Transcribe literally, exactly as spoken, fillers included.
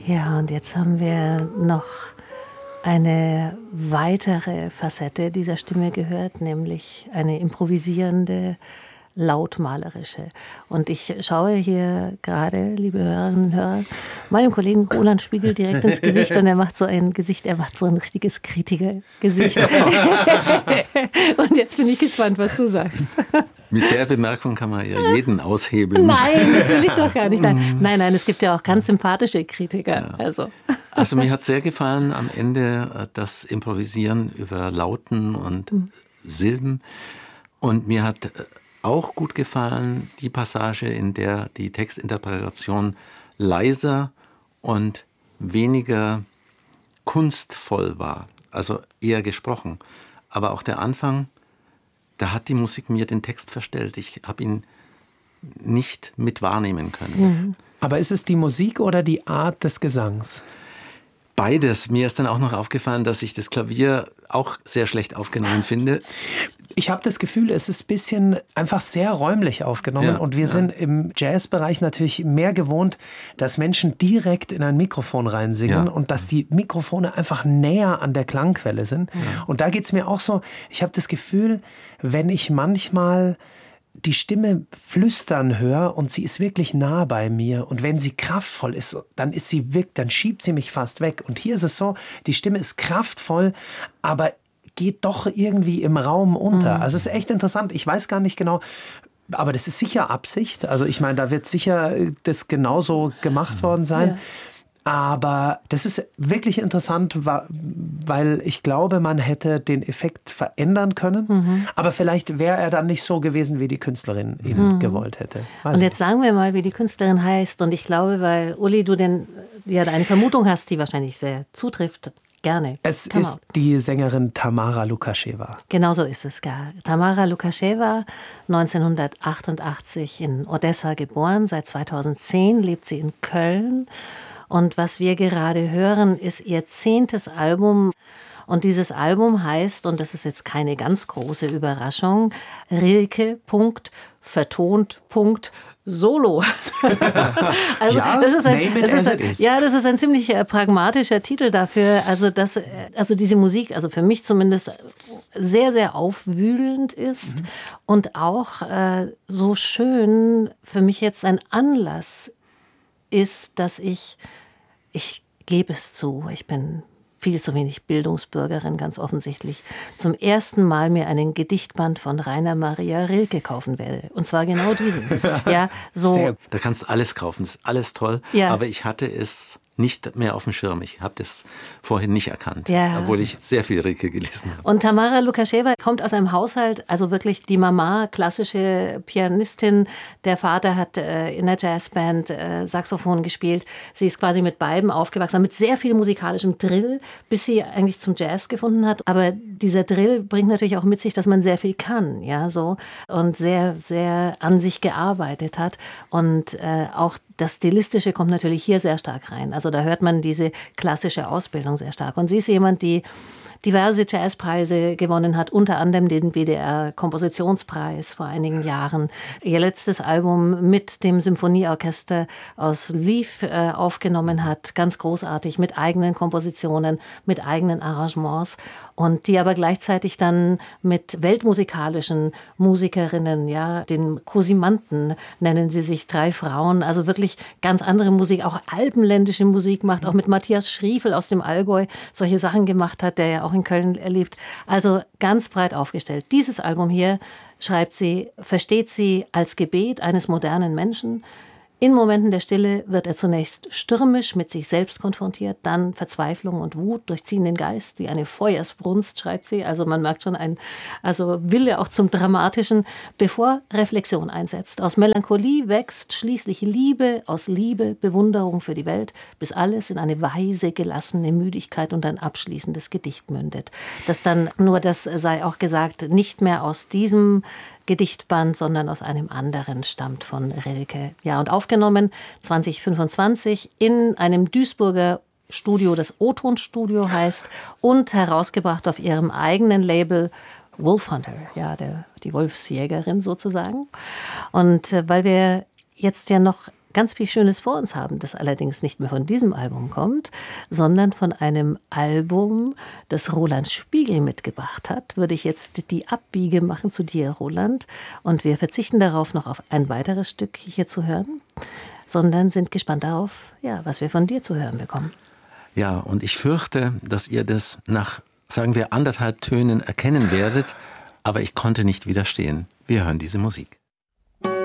Ja, und jetzt haben wir noch eine weitere Facette dieser Stimme gehört, nämlich eine improvisierende, lautmalerische. Und ich schaue hier gerade, liebe Hörerinnen und Hörer, meinem Kollegen Roland Spiegel direkt ins Gesicht und er macht so ein Gesicht, er macht so ein richtiges Kritikergesicht. Und jetzt bin ich gespannt, was du sagst. Mit der Bemerkung kann man ja jeden aushebeln. Nein, das will ich doch gar nicht. Nein, nein, nein, es gibt ja auch ganz sympathische Kritiker. Ja. Also. also mir hat sehr gefallen am Ende das Improvisieren über Lauten und mhm. Silben. Und mir hat auch gut gefallen die Passage, in der die Textinterpretation leiser und weniger kunstvoll war. Also eher gesprochen. Aber auch der Anfang, da hat die Musik mir den Text verstellt. Ich habe ihn nicht mit wahrnehmen können. Mhm. Aber ist es die Musik oder die Art des Gesangs? Beides. Mir ist dann auch noch aufgefallen, dass ich das Klavier auch sehr schlecht aufgenommen finde. Ich habe das Gefühl, es ist ein bisschen einfach sehr räumlich aufgenommen. Ja, und wir ja. sind im Jazzbereich natürlich mehr gewohnt, dass Menschen direkt in ein Mikrofon reinsingen ja. und dass die Mikrofone einfach näher an der Klangquelle sind. Ja. Und da geht es mir auch so, ich habe das Gefühl, wenn ich manchmal die Stimme flüstern höre und sie ist wirklich nah bei mir und wenn sie kraftvoll ist, dann ist sie weg, dann schiebt sie mich fast weg. Und hier ist es so, die Stimme ist kraftvoll, aber geht doch irgendwie im Raum unter. Mhm. Also es ist echt interessant. Ich weiß gar nicht genau, aber das ist sicher Absicht. Also ich meine, da wird sicher das genauso gemacht worden sein. Ja. Aber das ist wirklich interessant, weil ich glaube, man hätte den Effekt verändern können. Mhm. Aber vielleicht wäre er dann nicht so gewesen, wie die Künstlerin ihn mhm. gewollt hätte. Weiß und jetzt nicht. Sagen wir mal, wie die Künstlerin heißt. Und ich glaube, weil, Uli, du denn ja eine Vermutung hast, die wahrscheinlich sehr zutrifft, gerne. Es Come ist out. Die Sängerin Tamara Lukascheva. Genau so ist es, gar. Tamara Lukascheva, neunzehnhundertachtundachtzig in Odessa geboren. Seit zweitausendzehn lebt sie in Köln. Und was wir gerade hören, ist ihr zehntes Album. Und dieses Album heißt, und das ist jetzt keine ganz große Überraschung, Rilke. Vertont. Solo. Also ja, das ist ein, das ist ein, ja, das ist ein ziemlich äh, pragmatischer Titel dafür. Also dass äh, also diese Musik, also für mich zumindest sehr sehr aufwühlend ist mhm. und auch äh, so schön für mich jetzt ein Anlass ist, dass ich ich gebe es zu, ich bin viel zu wenig Bildungsbürgerin, ganz offensichtlich, zum ersten Mal mir einen Gedichtband von Rainer Maria Rilke kaufen werde. Und zwar genau diesen. Ja, so. Sehr, da kannst du alles kaufen, das ist alles toll. Ja. Aber ich hatte es nicht mehr auf dem Schirm. Ich habe das vorhin nicht erkannt, ja. obwohl ich sehr viel Rilke gelesen habe. Und Tamara Lukascheva kommt aus einem Haushalt, also wirklich die Mama, klassische Pianistin. Der Vater hat äh, in der Jazzband äh, Saxophon gespielt. Sie ist quasi mit beiden aufgewachsen, mit sehr viel musikalischem Drill, bis sie eigentlich zum Jazz gefunden hat. Aber dieser Drill bringt natürlich auch mit sich, dass man sehr viel kann, ja, so, und sehr, sehr an sich gearbeitet hat. Und äh, auch das Stilistische kommt natürlich hier sehr stark rein. Also da hört man diese klassische Ausbildung sehr stark. Und sie ist jemand, die diverse Jazzpreise gewonnen hat, unter anderem den W D R-Kompositionspreis vor einigen Jahren. Ihr letztes Album mit dem Symphonieorchester aus Lviv äh, aufgenommen hat, ganz großartig, mit eigenen Kompositionen, mit eigenen Arrangements und die aber gleichzeitig dann mit weltmusikalischen Musikerinnen, ja, den Cosimanten nennen sie sich, drei Frauen, also wirklich ganz andere Musik, auch alpenländische Musik macht, auch mit Matthias Schriefel aus dem Allgäu solche Sachen gemacht hat, der ja auch in Köln erlebt. Also ganz breit aufgestellt. Dieses Album hier, schreibt sie, versteht sie als Gebet eines modernen Menschen. In Momenten der Stille wird er zunächst stürmisch mit sich selbst konfrontiert, dann Verzweiflung und Wut durchziehen den Geist wie eine Feuersbrunst, schreibt sie. Also man merkt schon ein also Wille auch zum Dramatischen, bevor Reflexion einsetzt. Aus Melancholie wächst schließlich Liebe, aus Liebe Bewunderung für die Welt, bis alles in eine weise, gelassene Müdigkeit und ein abschließendes Gedicht mündet. Das dann, nur das sei auch gesagt, nicht mehr aus diesem Gedichtband, sondern aus einem anderen stammt von Rilke. Ja, und aufgenommen zwanzig fünfundzwanzig in einem Duisburger Studio, das O-Ton-Studio heißt, und herausgebracht auf ihrem eigenen Label Wolfhunter, ja, der, die Wolfsjägerin sozusagen. Und äh, weil wir jetzt ja noch ganz viel Schönes vor uns haben, das allerdings nicht mehr von diesem Album kommt, sondern von einem Album, das Roland Spiegel mitgebracht hat, würde ich jetzt die Abbiege machen zu dir, Roland. Und wir verzichten darauf, noch auf ein weiteres Stück hier zu hören, sondern sind gespannt darauf, ja, was wir von dir zu hören bekommen. Ja, und ich fürchte, dass ihr das nach, sagen wir, anderthalb Tönen erkennen werdet, aber ich konnte nicht widerstehen. Wir hören diese Musik.